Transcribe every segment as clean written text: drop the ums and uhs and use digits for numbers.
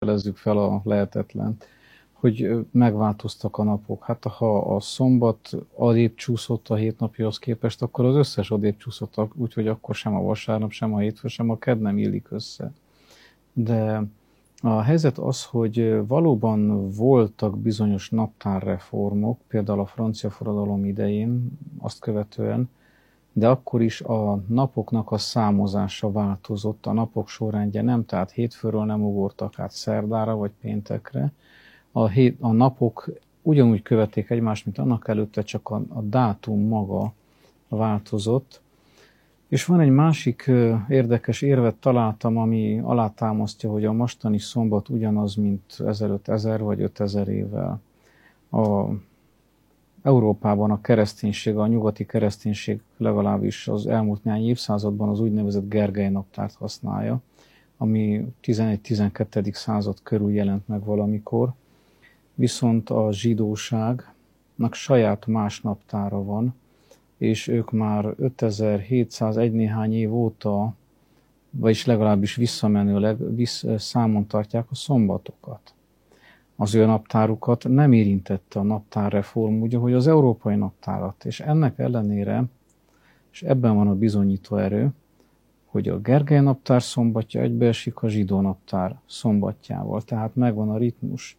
tételezzük fel a lehetetlent, hogy megváltoztak a napok. Hát ha a szombat odébb csúszott a hétnapjához képest, akkor az összes odébb csúszott, úgyhogy akkor sem a vasárnap, sem a hétfő, sem a kedd nem illik össze. De a helyzet az, hogy valóban voltak bizonyos naptárreformok, például a francia forradalom idején, azt követően, de akkor is a napoknak a számozása változott, a napok sorrendje nem, tehát hétfőről nem ugortak át szerdára vagy péntekre. A napok ugyanúgy követték egymást, mint annak előtte, csak a dátum maga változott. És van egy másik érdekes érvet találtam, ami alátámasztja, hogy a mostani szombat ugyanaz, mint ezelőtt 1000 vagy 5000 évvel. Európában a kereszténység, a nyugati kereszténység legalábbis az elmúlt néhány évszázadban az úgynevezett Gergely naptárt használja, ami 11-12. század körül jelent meg valamikor, viszont a zsidóságnak saját más naptára van, és ők már 5701 néhány év óta, vagyis legalábbis visszamenőleg számon tartják a szombatokat. Az ő naptárukat nem érintette a naptárreform, úgy, ahogy az európai naptárat. És ennek ellenére, és ebben van a bizonyító erő, hogy a Gergely naptár szombatja egybeesik a zsidó naptár szombatjával. Tehát megvan a ritmus.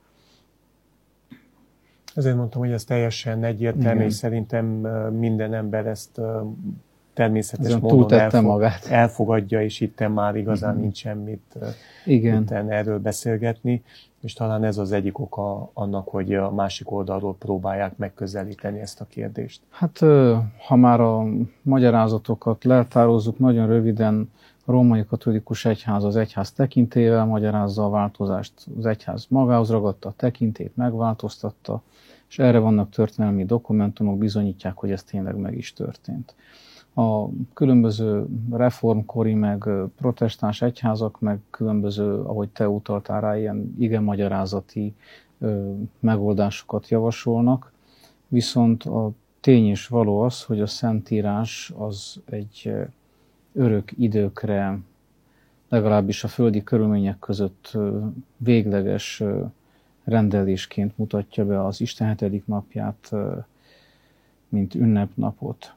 Ezért mondtam, hogy ez teljesen egyértelmű, és szerintem minden ember ezt természetes módon elfogadja, és itten már igazán nincs semmit itten erről beszélgetni, és talán ez az egyik oka annak, hogy a másik oldalról próbálják megközelíteni ezt a kérdést. Hát, ha már a magyarázatokat letározzuk, nagyon röviden a római katolikus egyház az egyház tekintélyével magyarázza a változást. Az egyház magához ragadta a tekintélyt, megváltoztatta, és erre vannak történelmi dokumentumok, bizonyítják, hogy ez tényleg meg is történt. A különböző reformkori, meg protestáns egyházak, meg különböző, ahogy te utaltál rá, ilyen igemagyarázati megoldásokat javasolnak, viszont a tény is való az, hogy a Szentírás az egy örök időkre, legalábbis a földi körülmények között végleges rendelésként mutatja be az Isten 7. napját, mint ünnepnapot.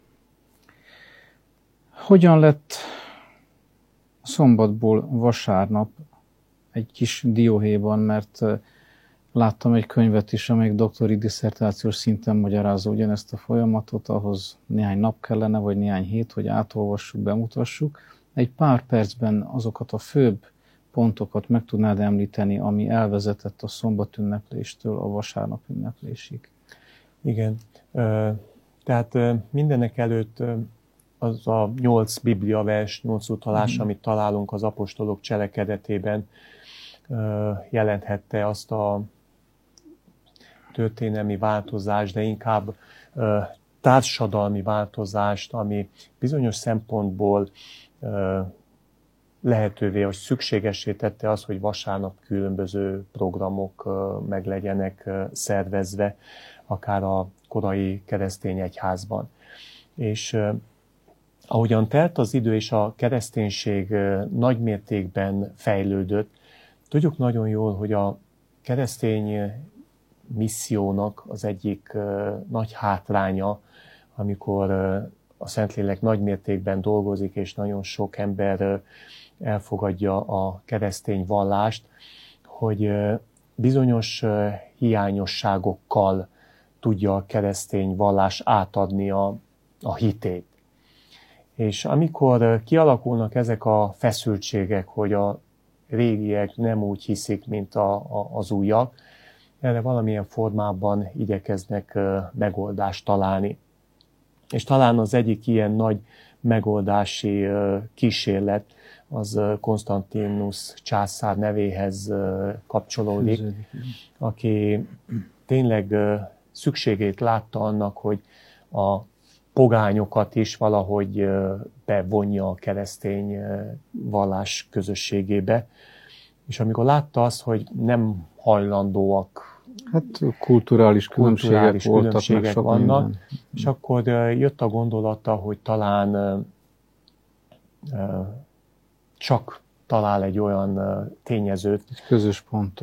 Hogyan lett a szombatból vasárnap egy kis dióhéjban, mert láttam egy könyvet is, amelyik doktori disszertációs szinten magyarázza ugyanezt a folyamatot, ahhoz néhány nap kellene, vagy néhány hét, hogy átolvassuk, bemutassuk. Egy pár percben azokat a főbb pontokat meg tudnád említeni, ami elvezetett a szombat ünnepléstől a vasárnap ünneplésig. Igen, tehát mindenek előtt az a 8 bibliavers, 8 utalás, amit találunk az apostolok cselekedetében, jelenthette azt a történelmi változást, de inkább társadalmi változást, ami bizonyos szempontból lehetővé, vagy szükségessé tette az, hogy vasárnap különböző programok meg legyenek szervezve, akár a korai keresztény egyházban. És ahogyan telt az idő, és a kereszténység nagy mértékben fejlődött, tudjuk nagyon jól, hogy a keresztény missziónak az egyik nagy hátránya, amikor a Szentlélek nagy mértékben dolgozik, és nagyon sok ember elfogadja a keresztény vallást, hogy bizonyos hiányosságokkal tudja a keresztény vallás átadni a hitét. És amikor kialakulnak ezek a feszültségek, hogy a régiek nem úgy hiszik, mint az újak, erre valamilyen formában igyekeznek megoldást találni. És talán az egyik ilyen nagy megoldási kísérlet az Konstantinus császár nevéhez kapcsolódik, aki tényleg szükségét látta annak, hogy a pogányokat is valahogy bevonja a keresztény vallás közösségébe. És amikor látta azt, hogy nem hajlandóak, hát kulturális különbségek vannak, és akkor jött a gondolata, hogy talán csak talál egy olyan tényezőt, egy közös pontot,